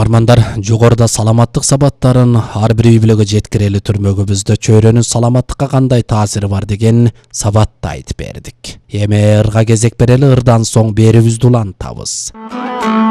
Угармандар, жогоруда саламаттык сабаттарын ар бир үй бүлөгө жеткирели түрмөгүбүздө чөйрөнүн саламаттыкка кандай таасири бар деген сабатты айтып бердик. Эми ырга кезек берели, ырдан соң берүүбүздү улантабыз.